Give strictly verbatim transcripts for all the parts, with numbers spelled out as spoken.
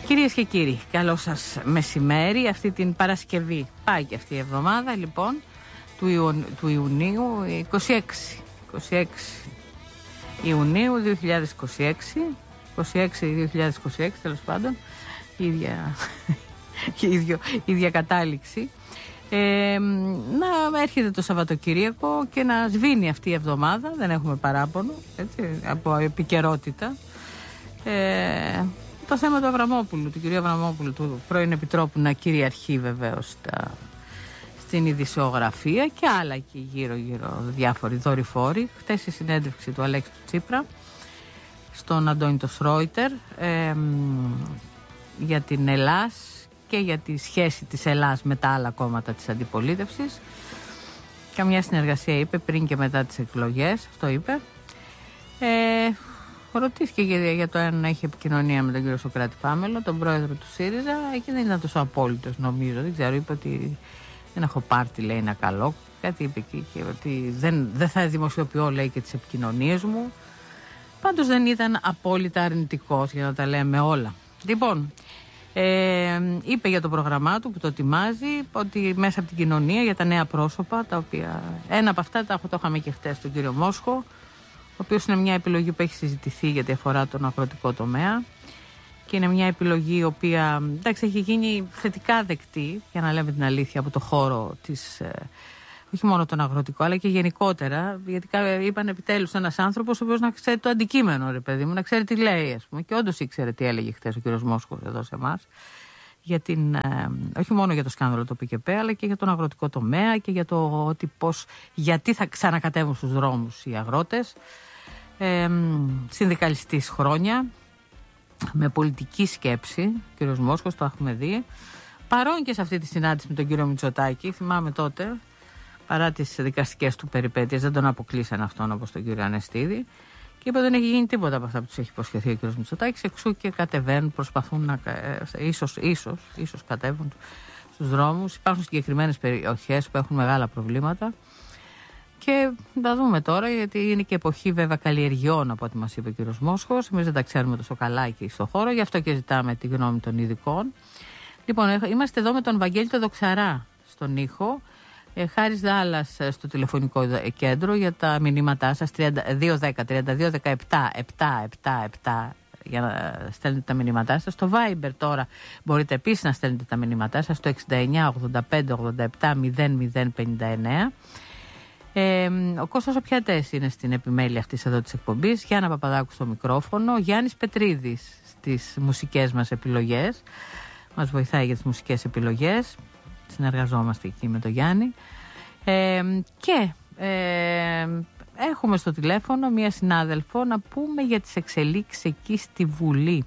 Κυρίες και κύριοι, καλό σας μεσημέρι. Αυτή την Παρασκευή πάει και αυτή η εβδομάδα, λοιπόν, του, Ιου, του Ιουνίου, είκοσι έξι, είκοσι έξι Ιουνίου δύο χιλιάδες είκοσι έξι, είκοσι έξι δύο χιλιάδες είκοσι έξι, τέλος πάντων, η ίδια, η ίδιο, η ίδια κατάληξη. Ε, να έρχεται το Σαββατοκύριακο και να σβήνει αυτή η εβδομάδα, δεν έχουμε παράπονο, έτσι, από επικαιρότητα. Ε, το θέμα του Αβραμόπουλου, του κυρίου Αβραμόπουλου, του πρώην Επιτρόπου, να κυριαρχεί βεβαίως στα, στην ειδησιογραφία και άλλα εκεί γύρω-γύρω διάφοροι δορυφόροι. Χτες η συνέντευξη του Αλέξη του Τσίπρα στον Αντώνη το Σρόιτερ ε, για την Ελλάς και για τη σχέση της Ελλάς με τα άλλα κόμματα της αντιπολίτευσης. Καμιά συνεργασία είπε πριν και μετά τις εκλογές, αυτό είπε. Ε, ρωτήθηκε για, για το αν έχει επικοινωνία με τον κύριο Σωκράτη Πάμελο, τον πρόεδρο του ΣΥΡΙΖΑ, και δεν ήταν τόσο απόλυτος, νομίζω, δεν ξέρω, είπε ότι δεν έχω πάρτι, λέει, ένα καλό, κάτι είπε εκεί, και ότι δεν, δεν θα δημοσιοποιώ, λέει, και τις επικοινωνίες μου. Πάντως δεν ήταν απόλυτα αρνητικός, για να τα λέμε όλα. Λοιπόν, Ε, είπε για το πρόγραμμά του που το ετοιμάζει, ότι μέσα από την κοινωνία για τα νέα πρόσωπα, τα οποία ένα από αυτά τα, το είχαμε και χτες τον κύριο Μόσχο, ο οποίος είναι μια επιλογή που έχει συζητηθεί γιατί αφορά τον αγροτικό τομέα και είναι μια επιλογή η οποία, εντάξει, έχει γίνει θετικά δεκτή, για να λέμε την αλήθεια, από το χώρο της, ε, όχι μόνο τον αγροτικό αλλά και γενικότερα, γιατί είπαν επιτέλους ένας άνθρωπος ο οποίος να ξέρει το αντικείμενο, ρε παιδί μου, να ξέρει τι λέει, ας πούμε, και όντως ήξερε τι έλεγε χθες ο κύριος Μόσχος εδώ σε εμάς, για την, ε, όχι μόνο για το σκάνδαλο του ΠΚΠ, αλλά και για τον αγροτικό τομέα και για το ότι πώς, γιατί θα ξανακατεύουν στους δρόμους οι αγρότες. Ε, συνδικαλιστής χρόνια, με πολιτική σκέψη, ο κύριος Μόσχος, το έχουμε δει, παρόν και σε αυτή τη συνάντηση με τον κύριο Μητσοτάκη, θυμάμαι τότε, παρά τις δικαστικές του περιπέτειες, δεν τον αποκλείσαν αυτόν όπως τον κύριο Ανεστίδη, και είπε δεν έχει γίνει τίποτα από αυτά που τους έχει υποσχεθεί ο κύριος Μητσοτάκης, εξού και κατεβαίνουν, προσπαθούν να, ίσως, ίσως, ίσως κατέβουν στους δρόμους. Υπάρχουν συγκεκριμένες περιοχές που έχουν μεγάλα προβλήματα και θα δούμε τώρα, γιατί είναι και εποχή βέβαια καλλιεργειών, από ό,τι μας είπε ο κύριος Μόσχος. Εμείς δεν τα ξέρουμε τόσο καλά εκεί στο χώρο, γι' αυτό και ζητάμε τη γνώμη των ειδικών. Λοιπόν, είμαστε εδώ με τον Βαγγέλη το Δοξαρά στον ήχο. Ε, Χάρης Δάλλας στο τηλεφωνικό κέντρο για τα μηνύματά σας, δύο δέκα τριάντα δύο δεκαεπτά επτά επτά επτά, για να στέλνετε τα μηνύματά σας. Στο Viber τώρα μπορείτε επίσης να στέλνετε τα μηνύματά σας στο εξήντα εννιά ογδόντα πέντε ογδόντα επτά μηδέν μηδέν πενήντα εννέα. Ε, ο Κώστας Οπιατές είναι στην επιμέλεια αυτής εδώ της εκπομπής, Γιάννα Παπαδάκου στο μικρόφωνο, Γιάννης Πετρίδης στις μουσικές μας επιλογές, μας βοηθάει για τις μουσικές επιλογές, συνεργαζόμαστε εκεί με τον Γιάννη. Ε, και ε, έχουμε στο τηλέφωνο μία συνάδελφο να πούμε για τις εξελίξεις εκεί στη Βουλή.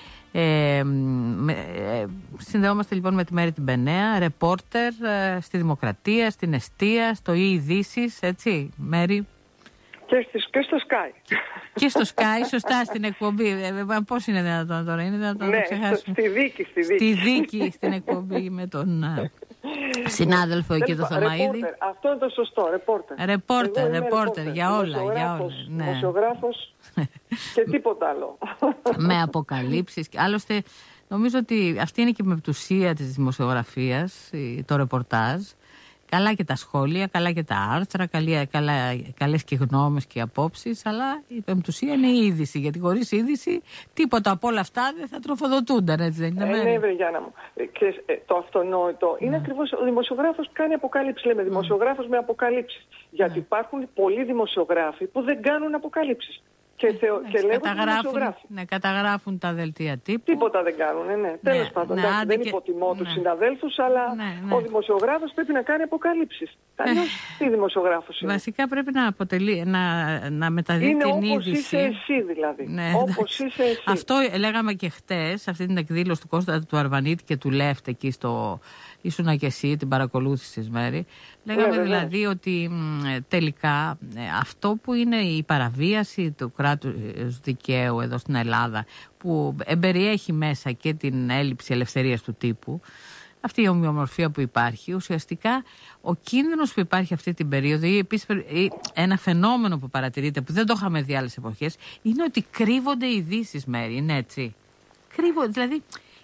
Ε, με, ε, συνδεόμαστε λοιπόν με τη Μέρη την Πενέα, ρεπόρτερ ε, στη Δημοκρατία, στην Εστία, στο Ειδήσεις, έτσι, Μέρη. Και, στις, και στο Sky. Και στο Sky, σωστά, στην εκπομπή. Ε, πώς είναι δυνατόν τώρα, είναι δυνατόν να ναι, το ξεχάσουμε. Στη δίκη, στη δίκη. Στη δίκη, στην εκπομπή με τον συνάδελφο εκεί το Θωμαΐδη. Αυτό είναι το σωστό, ρεπόρτερ. Ρεπόρτερ, ρεπόρτερ, για όλα, για όλα. Ναι. Δημοσιογράφος και τίποτα άλλο. Με αποκαλύψεις. Άλλωστε, νομίζω ότι αυτή είναι και η μεπτουσία της δημοσιογραφίας, το ρεπορτάζ. Καλά και τα σχόλια, καλά και τα άρθρα, καλά, καλά, καλές και γνώμες και απόψεις, αλλά η πεμπτουσία είναι η είδηση, γιατί χωρίς είδηση τίποτα από όλα αυτά δεν θα τροφοδοτούνταν, έτσι δεν είναι? Ε, ναι, βρε Γιάννα μου. Και ε, το αυτονόητο είναι ναι. ακριβώς, ο δημοσιογράφος κάνει αποκαλύψεις, λέμε, δημοσιογράφος με αποκαλύψεις. Γιατί ναι. υπάρχουν πολλοί δημοσιογράφοι που δεν κάνουν αποκαλύψεις. Και, θεω... ναι, και λέγονται δημοσιογράφοι. Ναι, καταγράφουν τα δελτία τύπου. Τίποτα δεν κάνουν, ναι. ναι. Τέλος πάντων, ναι, δεν και... υποτιμώ ναι. τους συναδέλφους, αλλά ναι, ναι. ο δημοσιογράφος πρέπει να κάνει αποκαλύψεις. Αλλιώς τι δημοσιογράφος είναι? Βασικά πρέπει να αποτελεί, να, να μεταδίδει είναι την είδηση. Είναι όπως είσαι εσύ δηλαδή. Ναι, όπως είσαι εσύ. Αυτό λέγαμε και χτες, αυτή την εκδήλωση του Κώστα του Αρβανίτη και του Λέφτε εκεί στο... Ήσουνα και εσύ, την παρακολούθησης, Μέρη. Λέγαμε ναι, δηλαδή ναι. ότι μ, τελικά αυτό που είναι η παραβίαση του κράτους δικαίου εδώ στην Ελλάδα, που εμπεριέχει μέσα και την έλλειψη ελευθερίας του τύπου, αυτή η ομοιομορφία που υπάρχει, ουσιαστικά ο κίνδυνος που υπάρχει αυτή την περίοδο, ή επίσης ένα φαινόμενο που παρατηρείται, που δεν το είχαμε δει άλλες εποχές, είναι ότι κρύβονται ειδήσεις, Μέρη, είναι έτσι. Κρύβονται, δηλαδή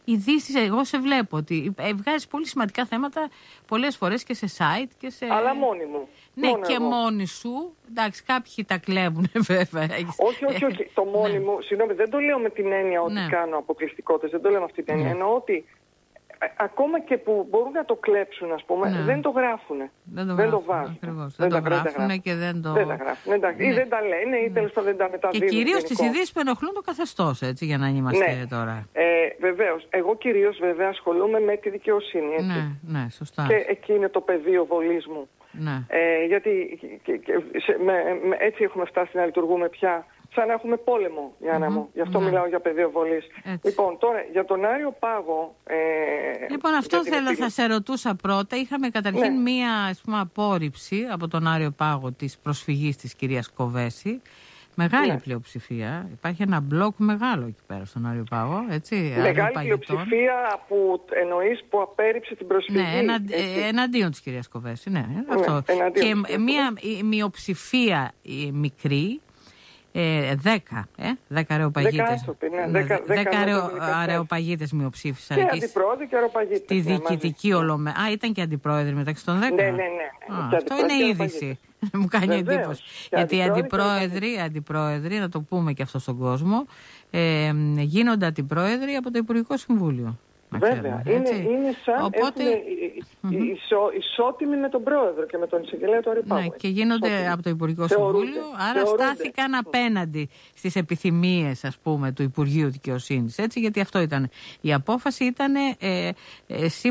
ειδήσεις, εγώ σε βλέπω ότι βγάζεις πολύ σημαντικά θέματα πολλές φορές και σε site και σε... Αλλά μόνη μου. Ναι, Μόνο και εγώ. μόνοι σου. Εντάξει, κάποιοι τα κλέβουν βέβαια. Όχι, όχι, όχι. Το μόνη ναι. μου, συγγνώμη, δεν το λέω με την έννοια ότι ναι. κάνω αποκλειστικότητες, δεν το λέω με αυτή την έννοια. Ναι. Εννοώ ότι ακόμα και που μπορούν να το κλέψουν, ας πούμε, ναι. δεν το γράφουν. Δεν το, δεν το βάζουν. βάζουν. Δεν, δεν το γράφουν και δεν το... Δεν τα γράφουν. Ναι. Ή δεν τα λένε ή τέλος πάντων δεν τα μεταδίδουν. Και κυρίως τις ειδήσεις που ενοχλούν το καθεστώς, έτσι, για να είμαστε ναι. τώρα. Ε, βεβαίως. Εγώ κυρίως βέβαια ασχολούμαι με τη δικαιοσύνη. Έτσι. Ναι, ναι, σωστά. Και εκεί είναι το πεδίο βολής μου. Ναι. Ε, γιατί και, και, σε, με, με, έτσι έχουμε φτάσει να λειτουργούμε πια. Σαν να έχουμε πόλεμο, Γιάννα mm-hmm. μου. Γι' αυτό mm-hmm. μιλάω για πεδίο βολής. Λοιπόν, τώρα για τον Άριο Πάγο... Ε, λοιπόν, αυτό θέλω, θα σε ρωτούσα πρώτα. Είχαμε καταρχήν ναι. μία ας πούμε, απόρριψη από τον Άριο Πάγο της προσφυγής της κυρίας Κοβέση. Μεγάλη ναι. πλειοψηφία. Υπάρχει ένα μπλοκ μεγάλο εκεί πέρα στον Άριο Πάγο. Έτσι, μεγάλη πλειοψηφία που εννοείς που απέρριψε την προσφυγή. Ναι, ενα, ε, εναντίον της κυρίας Κοβέση. Ναι, ναι, αυτό. Και μία μειοψηφία μικρή. Ε, δέκα, ε, δέκα αρεοπαγίτες. Ναι, δέκα, δέκα αρεοπαγίτες μειοψήφισαν. Και αντιπρόεδροι και αρεοπαγίτες. Στη διοικητική ολομέλεια. Α, ήταν και αντιπρόεδροι μεταξύ των δέκα. Ναι, ναι, ναι. Α, αυτό είναι είδηση. Μου κάνει εντύπωση. Γιατί οι αντιπρόεδροι, αντιπρόεδροι, να το πούμε και αυτό στον κόσμο, ε, γίνονται αντιπρόεδροι από το Υπουργικό Συμβούλιο. Βέβαια, είναι, είναι σαν Οπότε... mm-hmm. ισο, ισότιμοι με τον πρόεδρο και με τον εισαγγελέα του Άριου Πάγου. Ναι, και γίνονται ισότιμοι από το Υπουργικό Θεωρούνται. Συμβούλιο, άρα Θεωρούνται. στάθηκαν απέναντι στις επιθυμίες, ας πούμε, του Υπουργείου Δικαιοσύνης, έτσι, γιατί αυτό ήταν η απόφαση, ήταν ε, ε,